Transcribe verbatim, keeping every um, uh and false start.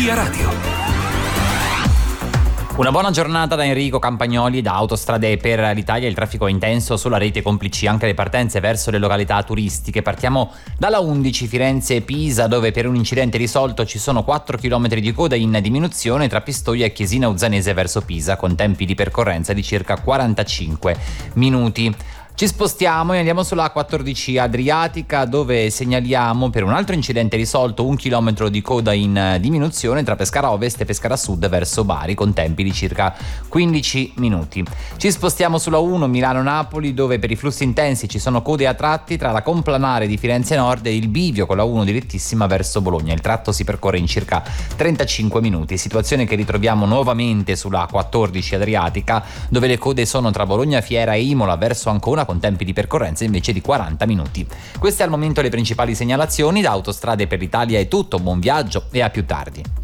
Via Radio. Una buona giornata da Enrico Campagnoli da Autostrade per l'Italia. Il traffico è intenso sulla rete, complici anche le partenze verso le località turistiche. Partiamo dalla undici Firenze-Pisa, dove per un incidente risolto ci sono quattro chilometri di coda in diminuzione tra Pistoia e Chiesina Uzzanese verso Pisa, con tempi di percorrenza di circa quarantacinque minuti. Ci spostiamo e andiamo sulla quattordici Adriatica, dove segnaliamo per un altro incidente risolto un chilometro di coda in diminuzione tra Pescara Ovest e Pescara Sud verso Bari, con tempi di circa quindici minuti. Ci spostiamo sulla uno Milano-Napoli, dove per i flussi intensi ci sono code a tratti tra la complanare di Firenze Nord e il bivio con la uno direttissima verso Bologna. Il tratto si percorre in circa trentacinque minuti, situazione che ritroviamo nuovamente sulla quattordici Adriatica, dove le code sono tra Bologna, Fiera e Imola verso Ancona, con tempi di percorrenza invece di quaranta minuti. Queste al momento le principali segnalazioni. Da Autostrade per l'Italia è tutto, buon viaggio e a più tardi.